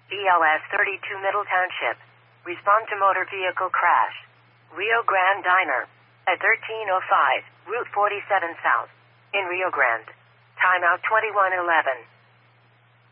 ELS 32 Middle Township. Respond to motor vehicle crash. Rio Grande Diner. At 1305, Route 47 South. In Rio Grande. Timeout 2111.